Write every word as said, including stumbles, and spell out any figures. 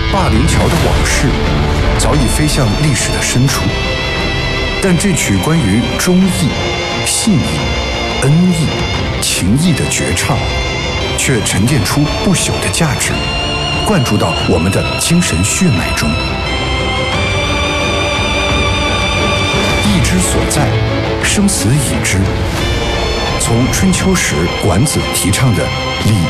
霸陵桥的往事早已飞向历史的深处，但这曲关于忠义、信义、恩义、情义的绝唱，却沉淀出不朽的价值，灌注到我们的精神血脉中。义之所在，生死已知。从春秋时管子提倡的礼